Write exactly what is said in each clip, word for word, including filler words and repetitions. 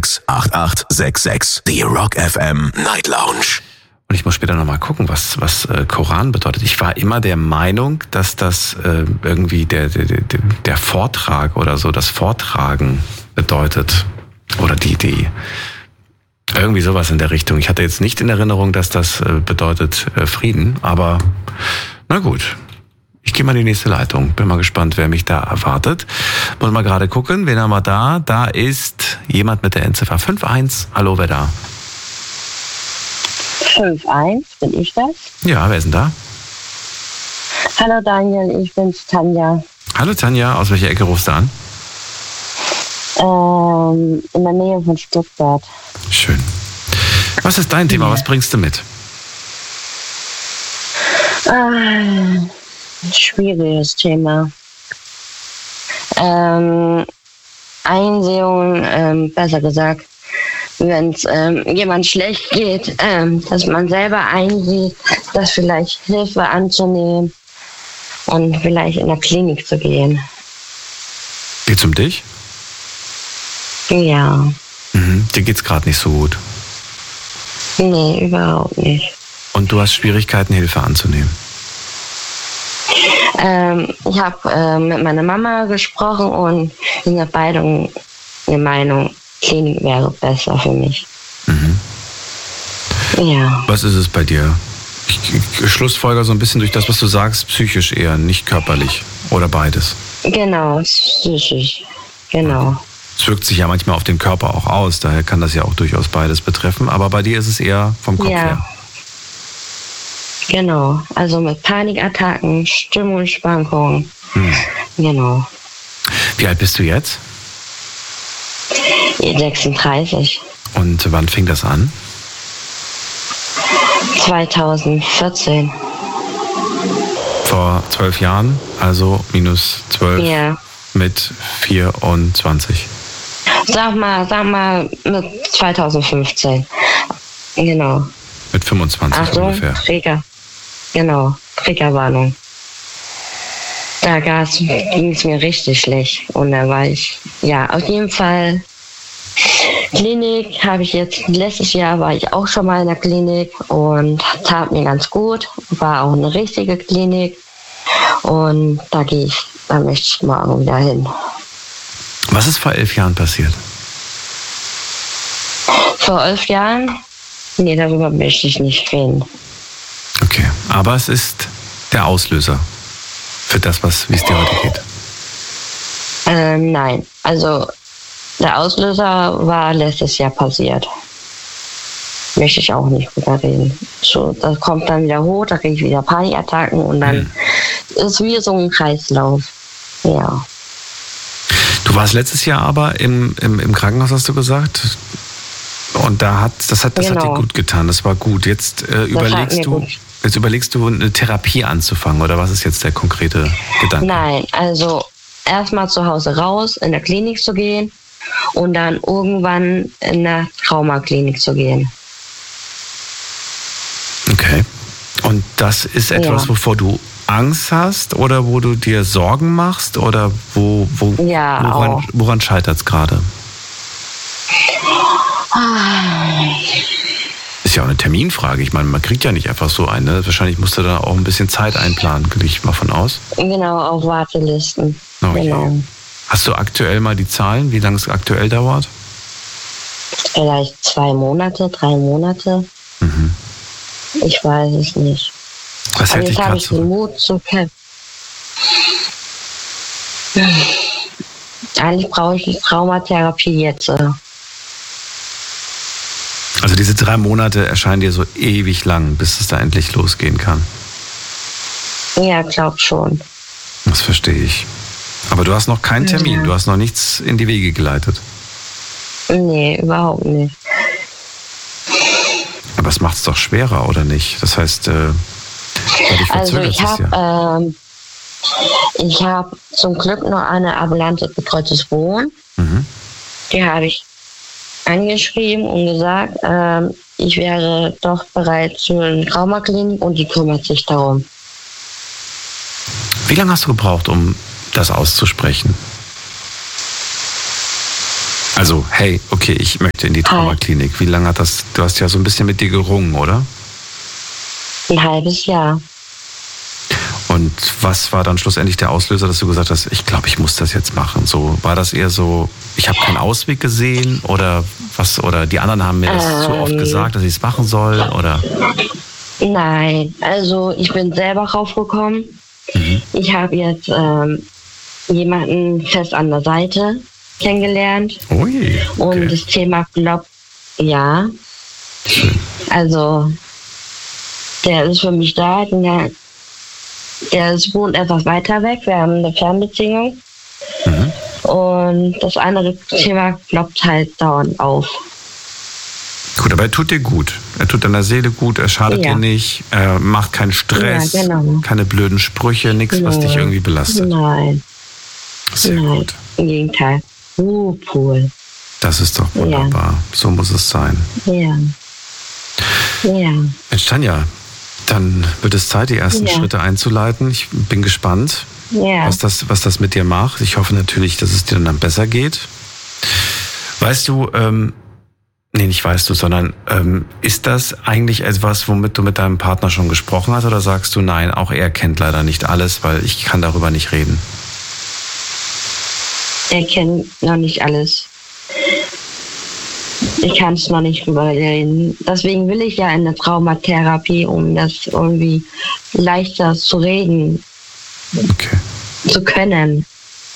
sechs acht acht sechs sechs. Die Rock F M Night Lounge. Und ich muss später nochmal gucken, was, was äh, Koran bedeutet. Ich war immer der Meinung, dass das äh, irgendwie der, der, der, der Vortrag oder so, das Vortragen bedeutet. Oder die, die, irgendwie sowas in der Richtung. Ich hatte jetzt nicht in Erinnerung, dass das äh, bedeutet äh, Frieden, aber na gut. Ich gehe mal in die nächste Leitung. Bin mal gespannt, wer mich da erwartet. Muss mal gerade gucken, wen haben wir da? Da ist jemand mit der Endziffer fünf eins. Hallo, wer da? fünf eins, bin ich das? Ja, wer ist denn da? Hallo Daniel, ich bin's, Tanja. Hallo Tanja, aus welcher Ecke rufst du an? Ähm, in der Nähe von Stuttgart. Schön. Was ist dein Thema? Ja. Was bringst du mit? Ah, ein schwieriges Thema. Ähm, Einsehung, ähm, besser gesagt, wenn es ähm, jemand schlecht geht, ähm, dass man selber einsieht, dass vielleicht Hilfe anzunehmen und vielleicht in der Klinik zu gehen. Geht's um dich? Ja. Mhm. Dir geht's gerade nicht so gut. Nee, überhaupt nicht. Und du hast Schwierigkeiten, Hilfe anzunehmen. Ähm, ich habe äh, mit meiner Mama gesprochen und wir sind beide der Meinung, Klinik wäre besser für mich. Mhm. Ja. Was ist es bei dir? Ich, ich schlussfolger so ein bisschen durch das, was du sagst, psychisch eher, nicht körperlich. Oder beides. Genau, psychisch. Genau. Es wirkt sich ja manchmal auf den Körper auch aus, daher kann das ja auch durchaus beides betreffen. Aber bei dir ist es eher vom Kopf Ja. her. Genau. Also mit Panikattacken, Stimmungsschwankungen. Hm. Genau. Wie alt bist du jetzt? sechsunddreißig. Und wann fing das an? zweitausendvierzehn. Vor zwölf Jahren, also minus zwölf Ja. mit vierundzwanzig. Sag mal, sag mal mit zweitausendfünfzehn. Genau. Mit fünfundzwanzig Achtung, ungefähr. Trigger. Genau, Triggerwarnung. Da ging es mir richtig schlecht. Und da war ich, ja, auf jeden Fall. Klinik habe ich jetzt, letztes Jahr war ich auch schon mal in der Klinik und tat mir ganz gut. War auch eine richtige Klinik. Und da gehe ich, da möchte ich morgen wieder hin. Was ist vor elf Jahren passiert? Vor elf Jahren? Nee, darüber möchte ich nicht reden. Okay, aber es ist der Auslöser für das, was, wie es dir heute geht. Ähm, nein, also der Auslöser war letztes Jahr passiert. Möchte ich auch nicht drüber reden. So, das kommt dann wieder hoch, da kriege ich wieder Panikattacken und dann hm. ist wie so ein Kreislauf. Ja. Du warst letztes Jahr aber im, im, im Krankenhaus, hast du gesagt? Und da hat, das hat, das genau. hat dir gut getan, das war gut. Jetzt äh, überlegst du, gut. jetzt überlegst du, eine Therapie anzufangen, oder was ist jetzt der konkrete Gedanke? Nein, also erstmal zu Hause raus, in der Klinik zu gehen und dann irgendwann in der Traumaklinik zu gehen. Okay. Und das ist etwas, ja. wovor du Angst hast oder wo du dir Sorgen machst oder wo, wo ja, woran, woran scheitert es gerade? Ist ja auch eine Terminfrage. Ich meine, man kriegt ja nicht einfach so eine. Wahrscheinlich musst du da auch ein bisschen Zeit einplanen, gehe ich mal von aus. Genau, auf Wartelisten. Okay. Genau. Hast du aktuell mal die Zahlen, wie lange es aktuell dauert? Vielleicht zwei Monate, drei Monate. Mhm. Ich weiß es nicht. Was hält dich gerade so? Den Mut zu kämpfen. Eigentlich brauche ich die Traumatherapie jetzt. Also diese drei Monate erscheinen dir so ewig lang, bis es da endlich losgehen kann. Ja, glaub schon. Das verstehe ich. Aber du hast noch keinen Termin, ja. Du hast noch nichts in die Wege geleitet. Nee, überhaupt nicht. Aber es macht es doch schwerer, oder nicht? Das heißt, äh, also ich habe ja. ähm, ich habe zum Glück noch eine ambulante betreutes Wohnen. Mhm. Die habe ich angeschrieben und gesagt, ähm, ich wäre doch bereit zu einer Traumaklinik und die kümmert sich darum. Wie lange hast du gebraucht, um das auszusprechen? Also, hey, okay, ich möchte in die Traumaklinik. Wie lange hat das, du hast ja so ein bisschen mit dir gerungen, oder? Ein halbes Jahr. Und was war dann schlussendlich der Auslöser, dass du gesagt hast, ich glaube, ich muss das jetzt machen? So, war das eher so, ich habe keinen Ausweg gesehen oder was? Oder die anderen haben mir das ähm, zu oft gesagt, dass ich es machen soll? Oder? Nein, also ich bin selber raufgekommen. Mhm. Ich habe jetzt ähm, jemanden fest an der Seite kennengelernt. Ui, okay. Und das Thema Block, ja. Schön. Also, der ist für mich da. Der, der ist, wohnt etwas weiter weg. Wir haben eine Fernbeziehung. Mhm. Und das andere Thema ploppt halt dauernd auf. Gut, aber er tut dir gut. Er tut deiner Seele gut, er schadet ja. dir nicht, er macht keinen Stress, ja, genau. keine blöden Sprüche, nichts, was dich irgendwie belastet. Nein. Sehr Nein. gut. Im Gegenteil. Uh, cool. Das ist doch wunderbar. Ja. So muss es sein. Ja. Ja. Mensch, Tanja, dann wird es Zeit, die ersten ja. Schritte einzuleiten. Ich bin gespannt, ja. was das, was das mit dir macht. Ich hoffe natürlich, dass es dir dann besser geht. Weißt du, ähm, nee, nicht weißt du, sondern ähm, ist das eigentlich etwas, womit du mit deinem Partner schon gesprochen hast, oder sagst du, nein, auch er kennt leider nicht alles, weil ich kann darüber nicht reden? Er kennt noch nicht alles. Ich kann es noch nicht drüber reden. Deswegen will ich ja in eine Traumatherapie, um das irgendwie leichter zu reden okay. zu können.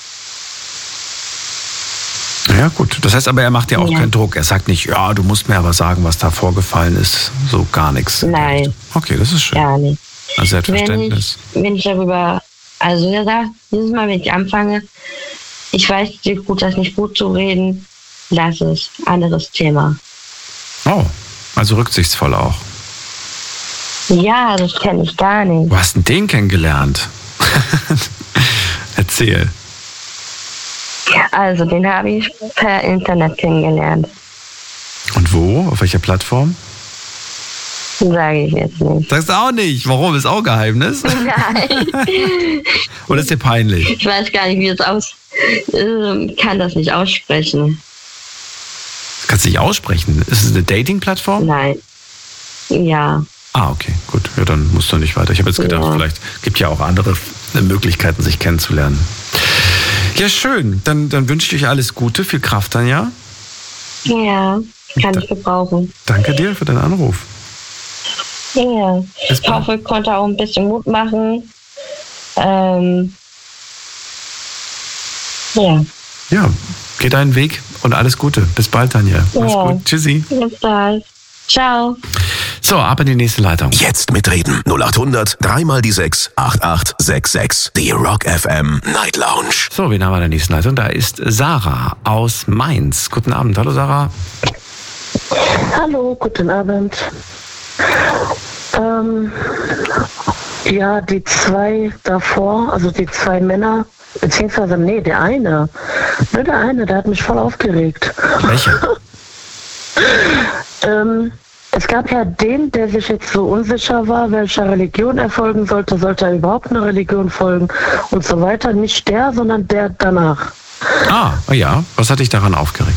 Ja gut, das heißt aber, er macht dir auch ja. keinen Druck. Er sagt nicht, ja, du musst mir aber sagen, was da vorgefallen ist. So gar nichts. Nein. Okay, das ist schön. Gar nicht. Also er hat Verständnis. Wenn ich, wenn ich darüber, also er sagt, dieses Mal, wenn ich anfange, ich weiß, dir gut, das nicht gut zu reden, lass es. Anderes Thema. Oh, also rücksichtsvoll auch. Ja, das kenne ich gar nicht. Wo hast denn den kennengelernt? Erzähl. Also, den habe ich per Internet kennengelernt. Und wo? Auf welcher Plattform? Sage ich jetzt nicht. Sagst du auch nicht? Warum? Ist auch Geheimnis? Nein. Oder ist dir peinlich? Ich weiß gar nicht, wie es aus... Ich kann das nicht aussprechen. Kannst du nicht aussprechen? Ist es eine Dating-Plattform? Nein. Ja. Ah, okay, gut. Ja, dann musst du nicht weiter. Ich habe jetzt gedacht, ja. vielleicht gibt ja auch andere Möglichkeiten, sich kennenzulernen. Ja, schön. Dann, dann wünsche ich euch alles Gute, viel Kraft, Tanja. Ja, kann ich gebrauchen. Danke dir für deinen Anruf. Ja, ich hoffe, ich konnte auch ein bisschen Mut machen. Ähm, ja. Ja, geh deinen Weg und alles Gute. Bis bald, Tanja. Mach's ja. gut. Tschüssi. Bis bald. Ciao. So, ab in die nächste Leitung. Jetzt mitreden. null acht hundert, dreimal die sechs, acht acht sechs sechs. Die Rock F M Night Lounge. So, wen haben wir in der nächsten Leitung? Da ist Sarah aus Mainz. Guten Abend. Hallo, Sarah. Hallo, guten Abend. Ähm, ja, die zwei davor, also die zwei Männer, beziehungsweise, nee, der eine. Nur der eine, der hat mich voll aufgeregt. Welcher? ähm, es gab ja den, der sich jetzt so unsicher war, welcher Religion er folgen sollte, sollte er überhaupt eine Religion folgen und so weiter. Nicht der, sondern der danach. Ah, ja. Was hat dich daran aufgeregt?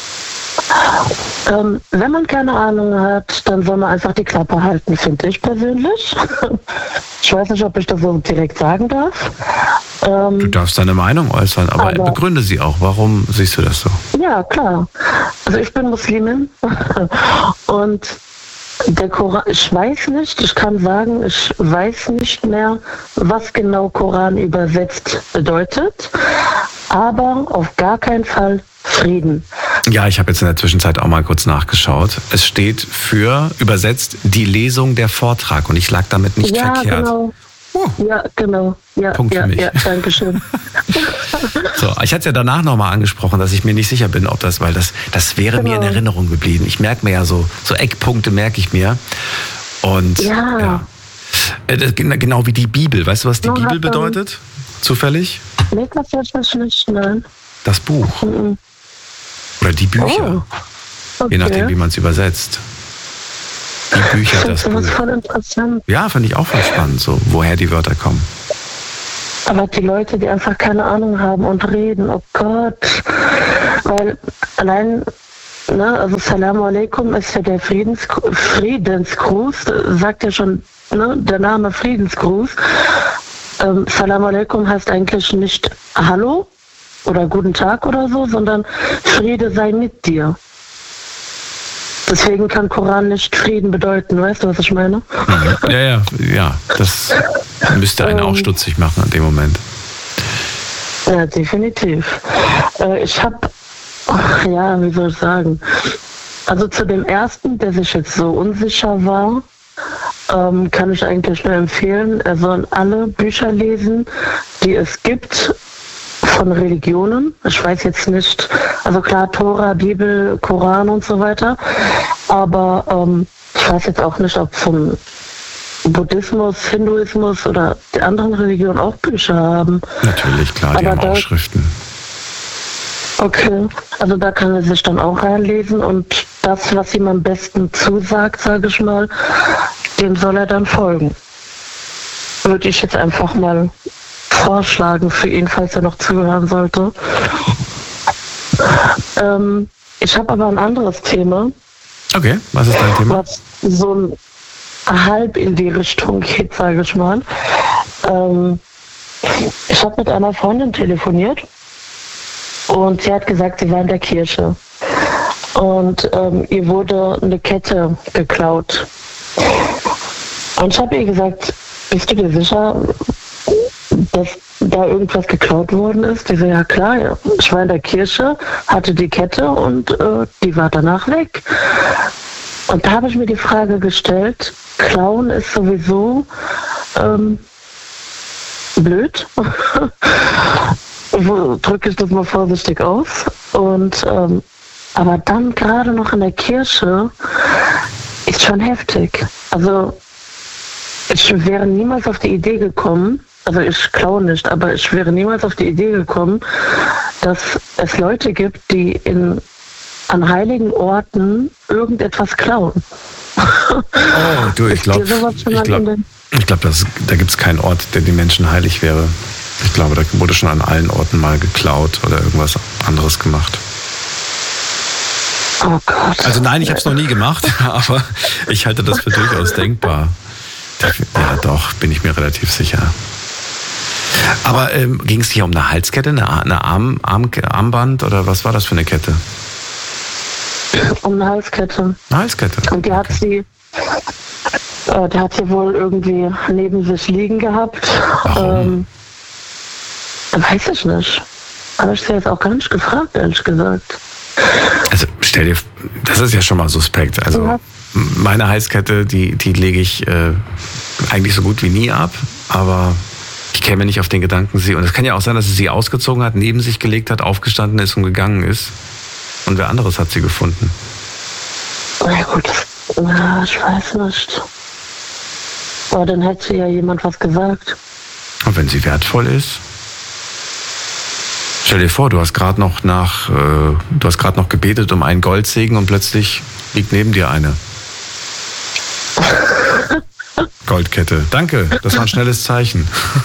Ähm, wenn man keine Ahnung hat, dann soll man einfach die Klappe halten, finde ich persönlich. Ich weiß nicht, ob ich das so direkt sagen darf. Ähm, du darfst deine Meinung äußern, aber, aber begründe sie auch. Warum siehst du das so? Ja, klar. Also ich bin Muslimin und der Koran, ich weiß nicht, ich kann sagen, ich weiß nicht mehr, was genau Koran übersetzt bedeutet, aber auf gar keinen Fall Frieden. Ja, ich habe jetzt in der Zwischenzeit auch mal kurz nachgeschaut. Es steht für, übersetzt, die Lesung der Vortrag und ich lag damit nicht ja, verkehrt. Genau. Uh. Ja, genau. Ja, Punkt ja, für mich. Ja, danke schön. So, ich hatte es ja danach nochmal angesprochen, dass ich mir nicht sicher bin, ob das, weil das, das wäre genau. mir in Erinnerung geblieben. Ich merke mir ja so, so Eckpunkte merke ich mir. Und ja. ja. Genau wie die Bibel. Weißt du, was die no, Bibel bedeutet? Zufällig? Nee, tatsächlich nicht, nein. Das Buch. Mhm. Oder die Bücher. Oh, okay. Je nachdem, wie man es übersetzt. Die Bücher, das Buch. Das voll interessant. Ja, finde ich auch voll spannend, so, woher die Wörter kommen. Aber die Leute, die einfach keine Ahnung haben und reden, oh Gott, Weil allein, ne, also Salam Aleikum ist ja der Friedens, Friedensgruß, sagt ja schon, ne, der Name Friedensgruß. Ähm, Salam Aleikum heißt eigentlich nicht Hallo oder Guten Tag oder so, sondern Friede sei mit dir. Deswegen kann Koran nicht Frieden bedeuten, weißt du, was ich meine? Ja, ja, ja, das müsste einen auch stutzig machen in dem Moment. Ja, definitiv. Äh, ich habe, ja, wie soll ich sagen, also zu dem ersten, der sich jetzt so unsicher war, ähm, kann ich eigentlich nur empfehlen, er soll alle Bücher lesen, die es gibt von Religionen. Ich weiß jetzt nicht, also klar, Tora, Bibel, Koran und so weiter, aber ähm, ich weiß jetzt auch nicht, ob vom Buddhismus, Hinduismus oder die anderen Religionen auch Bücher haben. Natürlich, klar, die aber haben da, auch Schriften. Okay, also da kann er sich dann auch reinlesen und das, was ihm am besten zusagt, sage ich mal, dem soll er dann folgen. Würde ich jetzt einfach mal vorschlagen für ihn, falls er noch zuhören sollte. Ähm, ich habe aber ein anderes Thema. Okay, was ist dein Thema? Was so ein halb in die Richtung geht, sage ich mal. Ähm, ich habe mit einer Freundin telefoniert und sie hat gesagt, sie war in der Kirche. Und ähm, ihr wurde eine Kette geklaut. Und ich habe ihr gesagt, bist du dir sicher, dass da irgendwas geklaut worden ist? Die so, ja klar, ja. Ich war in der Kirche, hatte die Kette und äh, die war danach weg. Und da habe ich mir die Frage gestellt, Klauen ist sowieso ähm, blöd. Drücke ich das mal vorsichtig aus. Und ähm, aber dann gerade noch in der Kirche ist schon heftig. Also ich wäre niemals auf die Idee gekommen, also ich klaue nicht, aber ich wäre niemals auf die Idee gekommen, dass es Leute gibt, die in, an heiligen Orten irgendetwas klauen. Oh, du, ich glaube, ich glaube, ich glaub, da gibt es keinen Ort, der den Menschen heilig wäre. Ich glaube, da wurde schon an allen Orten mal geklaut oder irgendwas anderes gemacht. Oh Gott. Also nein, ich habe es noch nie gemacht, aber ich halte das für durchaus denkbar. Ja, doch, bin ich mir relativ sicher. Aber ähm, ging es hier um eine Halskette, eine, eine Arm, Arm, Armband oder was war das für eine Kette? Um eine Halskette. Eine Halskette. Und die hat okay. sie, äh, die hat sie wohl irgendwie neben sich liegen gehabt. Warum? Ähm, weiß ich nicht. Habe ich sie jetzt auch gar nicht gefragt, ehrlich gesagt. Also stell dir, das ist ja schon mal suspekt. Also ja. Meine Halskette, die, die lege ich äh, eigentlich so gut wie nie ab, aber ich käme nicht auf den Gedanken, sie, und es kann ja auch sein, dass sie sie ausgezogen hat, neben sich gelegt hat, aufgestanden ist und gegangen ist und wer anderes hat sie gefunden. Na gut, na, ich weiß nicht. Aber dann hätte ja jemand was gesagt. Und wenn sie wertvoll ist? Stell dir vor, du hast gerade noch nach, äh, du hast gerade noch gebetet um einen Goldsegen und plötzlich liegt neben dir eine Goldkette. Danke, das war ein schnelles Zeichen.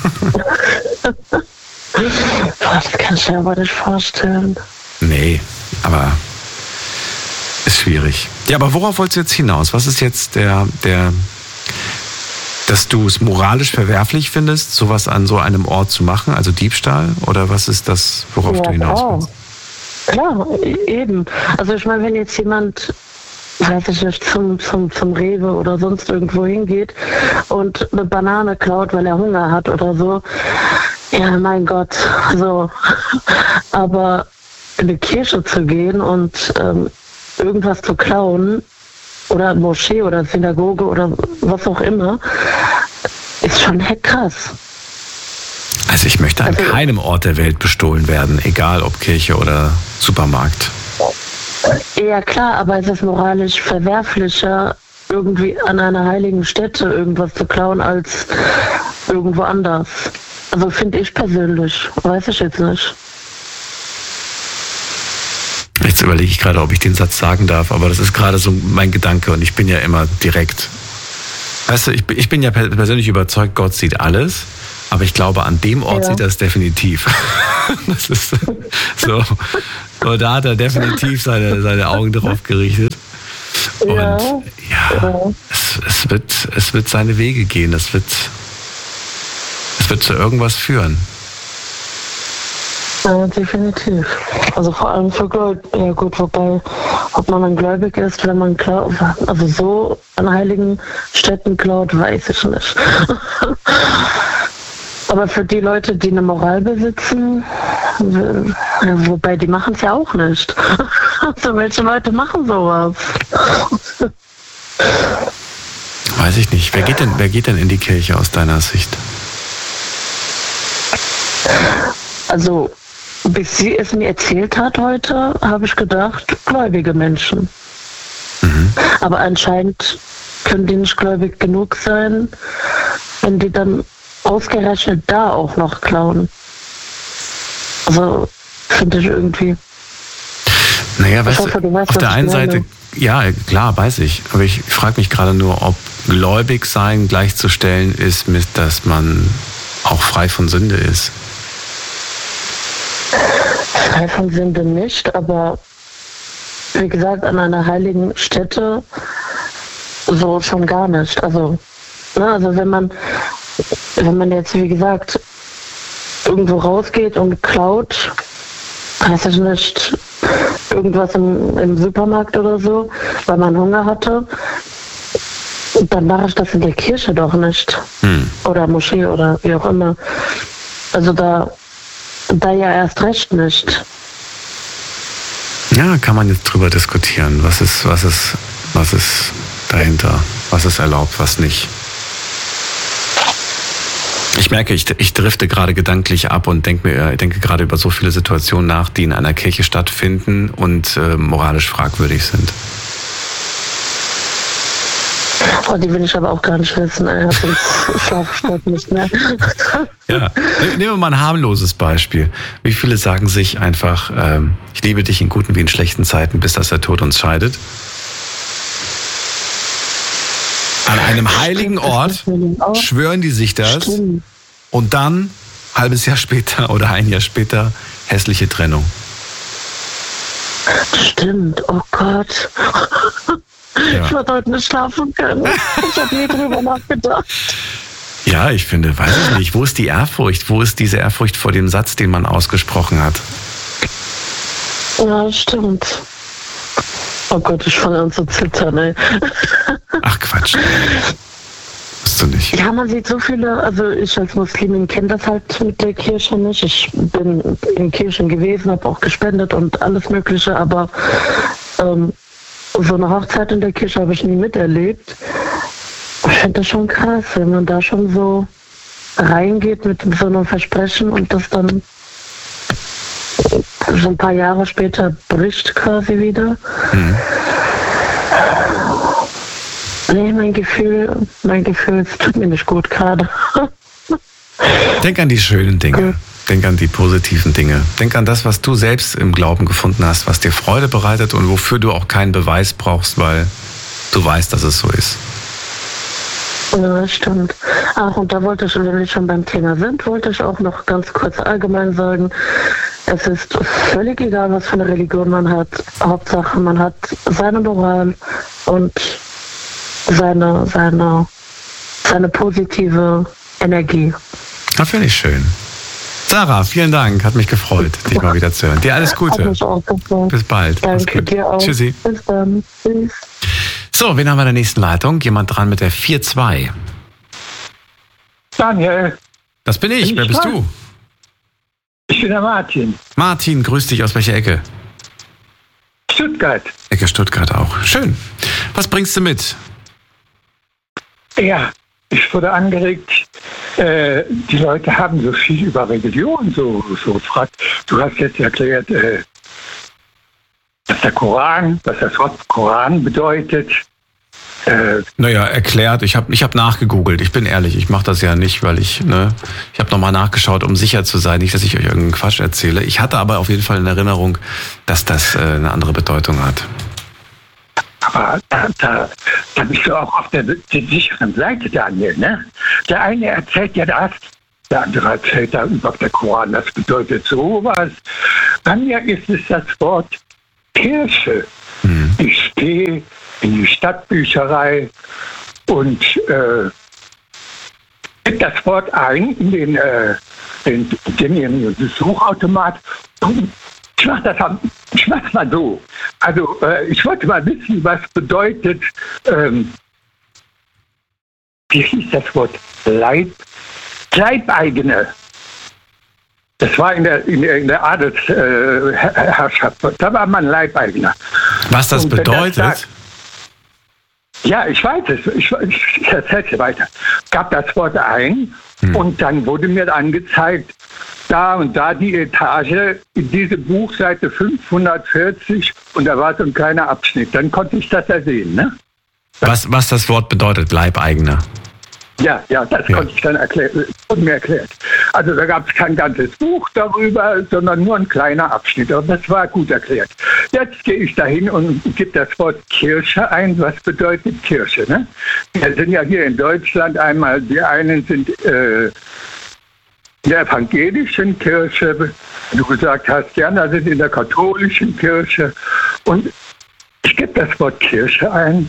Das kann ich mir aber nicht vorstellen. Nee, aber ist schwierig. Ja, aber worauf wolltest du jetzt hinaus? Was ist jetzt der, der, dass du es moralisch verwerflich findest, sowas an so einem Ort zu machen, also Diebstahl? Oder was ist das, worauf ja, du hinaus willst? Klar, eben. Also ich meine, wenn jetzt jemand, weiß ich nicht, zum, zum, zum Rewe oder sonst irgendwo hingeht und eine Banane klaut, weil er Hunger hat oder so, ja, mein Gott, so. Aber in die Kirche zu gehen und ähm, irgendwas zu klauen, oder Moschee oder Synagoge oder was auch immer, ist schon heck krass. Also ich möchte an also, keinem Ort der Welt bestohlen werden, egal ob Kirche oder Supermarkt. Ja klar, aber es ist moralisch verwerflicher, irgendwie an einer heiligen Stätte irgendwas zu klauen, als irgendwo anders. Also finde ich persönlich, weiß ich jetzt nicht. Jetzt überlege ich gerade, ob ich den Satz sagen darf, aber das ist gerade so mein Gedanke und ich bin ja immer direkt. Weißt du, ich, ich bin ja persönlich überzeugt, Gott sieht alles, Aber ich glaube, an dem Ort Ja. sieht er es definitiv. Das ist so. Und da hat er definitiv seine, seine Augen drauf gerichtet. Und Ja. ja, Ja. es, es, wird, es wird seine Wege gehen. Es wird, es wird zu irgendwas führen. Ja, definitiv. Also vor allem für Gläubig. Ja gut, wobei, ob man dann gläubig ist, wenn man glaubt, also so an heiligen Städten glaubt, weiß ich nicht. Aber für die Leute, die eine Moral besitzen, w- wobei die machen es ja auch nicht. Also welche Leute machen sowas? Weiß ich nicht. Wer geht denn, wer geht denn in die Kirche aus deiner Sicht? Also, bis sie es mir erzählt hat heute, habe ich gedacht, gläubige Menschen. Mhm. Aber anscheinend können die nicht gläubig genug sein, wenn die dann ausgerechnet da auch noch klauen. Also, finde ich irgendwie. Naja, weißt Ich hoffe, du, du weißt, auf was der ich einen meine. Seite, ja, klar, weiß ich. Aber ich frage mich gerade nur, ob gläubig sein gleichzustellen ist, mit, dass man auch frei von Sünde ist. Frei von Sünde nicht, aber wie gesagt, an einer heiligen Stätte so schon gar nicht. Also, ne, also wenn man, wenn man jetzt, wie gesagt, irgendwo rausgeht und klaut, weiß ich nicht, irgendwas im, im Supermarkt oder so, weil man Hunger hatte, dann mache ich das in der Kirche doch nicht. Hm. Oder Moschee oder wie auch immer. Also da, da ja erst recht nicht. Ja, kann man jetzt drüber diskutieren. Was ist, was ist, was ist dahinter? Was ist erlaubt, was nicht? Ich merke, ich, ich drifte gerade gedanklich ab und denke mir, denke gerade über so viele Situationen nach, die in einer Kirche stattfinden und äh, moralisch fragwürdig sind. Oh, die will ich aber auch gar nicht wissen. Er hat uns Schlafsport nicht mehr. Ja, nehmen wir mal ein harmloses Beispiel. Wie viele sagen sich einfach, ähm, ich liebe dich in guten wie in schlechten Zeiten, bis dass der Tod uns scheidet? An einem heiligen Ort schwören die sich das Stimmt. und dann, halbes Jahr später oder ein Jahr später, hässliche Trennung. Stimmt, oh Gott. Ja. Ich würde heute nicht schlafen können. Ich habe nie drüber nachgedacht. Ja, ich finde, weiß ich nicht, wo ist die Ehrfurcht? Wo ist diese Ehrfurcht vor dem Satz, den man ausgesprochen hat? Ja, stimmt. Oh Gott, ich fange an zu zittern, ey. Ach Quatsch. Musst du nicht. Ja, man sieht so viele, also ich als Muslimin kenne das halt mit der Kirche nicht. Ich bin in Kirchen gewesen, habe auch gespendet und alles Mögliche, aber ähm, so eine Hochzeit in der Kirche habe ich nie miterlebt. Ich finde das schon krass, wenn man da schon so reingeht mit so einem Versprechen und das dann so ein paar Jahre später bricht quasi wieder. Mhm. Nee, mein Gefühl, mein Gefühl, es tut mir nicht gut gerade. Denk an die schönen Dinge. Denk an die positiven Dinge. Denk an das, was du selbst im Glauben gefunden hast, was dir Freude bereitet und wofür du auch keinen Beweis brauchst, weil du weißt, dass es so ist. Ja, stimmt. Ach, und da wollte ich, wenn wir schon beim Thema sind, wollte ich auch noch ganz kurz allgemein sagen, es ist völlig egal, was für eine Religion man hat. Hauptsache, man hat seine Moral und seine, seine, seine positive Energie. Das finde ich schön. Sarah, vielen Dank. Hat mich gefreut, dich mal wieder zu hören. Dir alles Hat Gute. mich auch gefreut. Bis bald. Mach's Danke gut. dir auch. Tschüssi. Bis dann. Tschüss. So, wen haben wir in der nächsten Leitung? Jemand dran mit der vier zwei. Daniel, Das bin ich. Bin Wer ich bist dran? du? ich bin der Martin. Martin, grüß dich. Aus welcher Ecke? Stuttgart. Ecke Stuttgart auch. Schön. Was bringst du mit? Ja, ich wurde angeregt, äh, die Leute haben so viel über Religion so, so gefragt. Du hast jetzt erklärt, äh, was der Koran, was das Wort Koran bedeutet. Äh, Naja, erklärt. Ich habe ich hab nachgegoogelt. Ich bin ehrlich, ich mache das ja nicht, weil ich, ne, ich habe nochmal nachgeschaut, um sicher zu sein, nicht, dass ich euch irgendeinen Quatsch erzähle. Ich hatte aber auf jeden Fall in Erinnerung, dass das äh, eine andere Bedeutung hat. aber da, da, da bist du auch auf der, der sicheren Seite, Daniel. Ne? Der eine erzählt ja das, Der andere erzählt da über der Koran, das bedeutet sowas. Bei mir ist es das Wort Kirche. Mhm. Ich gehe in die Stadtbücherei und äh, gebe das Wort ein in den, äh, den, den, den Suchautomat. Und ich mache das, ich mach's mal so. Also äh, ich wollte mal wissen, was bedeutet, ähm, wie hieß das Wort? Leib, Leibeigene. Das war in der, in der, in der Adelsherrschaft. Äh, da war man Leibeigener. Was das bedeutet? Das sagt, ja, ich weiß es. Ich, ich erzähle es weiter. Gab das Wort ein hm. und dann wurde mir angezeigt, da und da die Etage, in diese Buchseite fünfhundertvierzig und da war so ein kleiner Abschnitt. Dann konnte ich das ersehen. Ne? Was, was das Wort bedeutet, Leibeigener? Ja, ja, das ja. konnte ich dann erklären, wurde mir erklärt. Also da gab es kein ganzes Buch darüber, sondern nur ein kleiner Abschnitt. Und das war gut erklärt. Jetzt gehe ich dahin und gebe das Wort Kirche ein. Was bedeutet Kirche? Ne? Wir sind ja hier in Deutschland einmal, die einen sind äh, in der evangelischen Kirche, wie du gesagt hast, die anderen sind in der katholischen Kirche. Und ich gebe das Wort Kirche ein.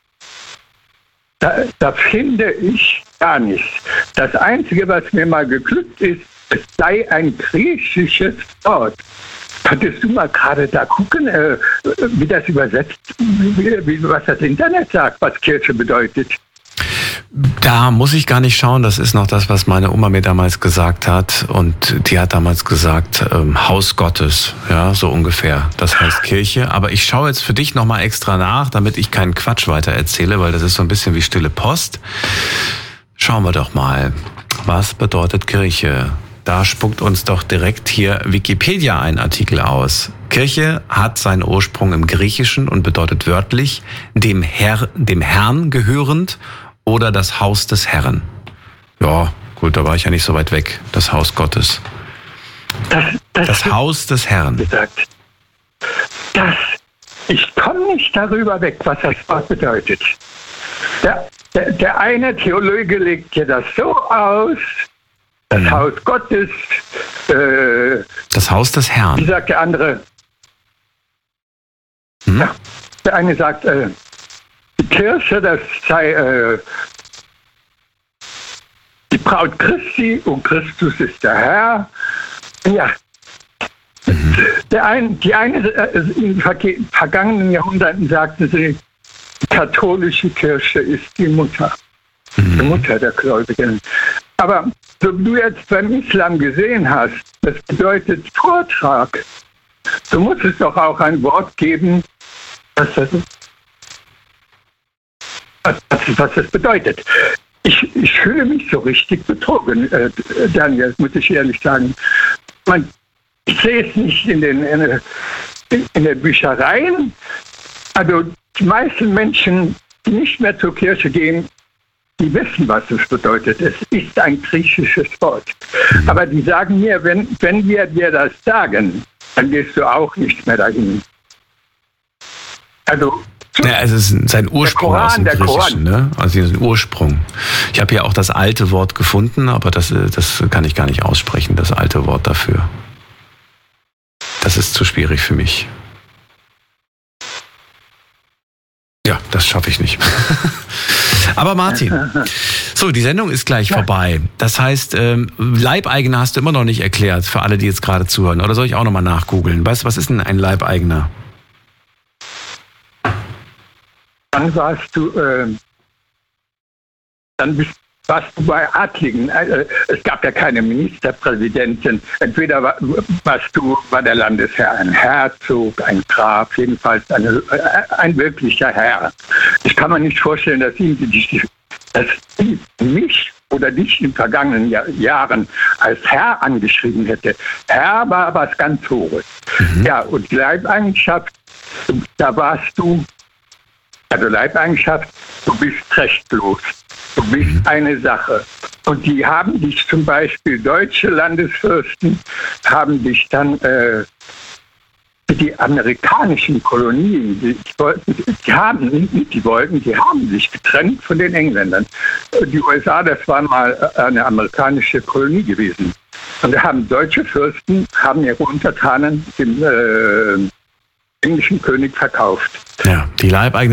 Da, da finde ich gar nichts. Das Einzige, was mir mal geglückt ist, es sei ein griechisches Wort. Könntest du mal gerade da gucken, äh, wie das übersetzt, wie, wie, was das Internet sagt, was Kirche bedeutet? Da muss ich gar nicht schauen, das ist noch das, was meine Oma mir damals gesagt hat. Und die hat damals gesagt, ähm, Haus Gottes, ja, so ungefähr. Das heißt Kirche. Aber ich schaue jetzt für dich nochmal extra nach, damit ich keinen Quatsch weiter erzähle, weil das ist so ein bisschen wie stille Post. Schauen wir doch mal, was bedeutet Kirche? Da spuckt uns doch direkt hier Wikipedia einen Artikel aus. Kirche hat seinen Ursprung im Griechischen und bedeutet wörtlich dem Herr, dem Herrn gehörend oder das Haus des Herrn. Ja, gut, da war ich ja nicht so weit weg. Das Haus Gottes. Das, das, das Haus des Herrn. Gesagt. Das, ich komme nicht darüber weg, was das Wort bedeutet. Der, der, der eine Theologe legt hier das so aus, das mhm. Haus Gottes. Äh, das Haus des Herrn. Wie sagt der andere? Mhm. Ja, der eine sagt, äh, die Kirche, das sei äh, die Braut Christi und Christus ist der Herr. Ja, mhm. der ein, die eine äh, in den vergangenen Jahrhunderten sagten sie, die katholische Kirche ist die Mutter, mhm. die Mutter der Gläubigen. Aber so wie du jetzt beim Islam gesehen hast, das bedeutet Vortrag. So muss es doch auch ein Wort geben, das das Was, was das bedeutet. Ich, ich fühle mich so richtig betrogen, äh, Daniel, muss ich ehrlich sagen. Man, ich sehe es nicht in den, in, in den Büchereien. Also die meisten Menschen, die nicht mehr zur Kirche gehen, die wissen, was es bedeutet. Es ist ein griechisches Wort. Aber die sagen mir, wenn, wenn wir dir das sagen, dann gehst du auch nicht mehr dahin. Also Ja, also es ist sein Ursprung Koran, aus dem Griechischen, ne? Also den Ursprung. Ich habe hier auch das alte Wort gefunden, aber das, das kann ich gar nicht aussprechen, das alte Wort dafür. Das ist zu schwierig für mich. Ja, das schaffe ich nicht. Aber Martin, so, die Sendung ist gleich ja. vorbei. Das heißt, ähm, Leibeigener hast du immer noch nicht erklärt, für alle, die jetzt gerade zuhören. Oder soll ich auch nochmal nachgoogeln? Weißt du, was ist denn ein Leibeigener? Dann warst du, äh, dann bist, warst du bei Adligen. Äh, es gab ja keine Ministerpräsidentin. Entweder war, warst du, war der Landesherr ein Herzog, ein Graf, jedenfalls eine, äh, ein wirklicher Herr. Ich kann mir nicht vorstellen, dass ihn die, dass sie mich oder dich in vergangenen Jahr, Jahren als Herr angeschrieben hätte. Herr war was ganz Hohes. Mhm. Ja, und Leibeigenschaft, da warst du. Also Leibeigenschaft, du bist rechtlos, du bist eine Sache. Und die haben dich zum Beispiel, deutsche Landesfürsten, haben dich dann äh, die amerikanischen Kolonien, die, die haben nicht, die wollten, die haben sich getrennt von den Engländern. Die U S A, das war mal eine amerikanische Kolonie gewesen. Und da haben deutsche Fürsten, haben ihre Untertanen dem äh, englischen König verkauft. Ja, die Leibeigenen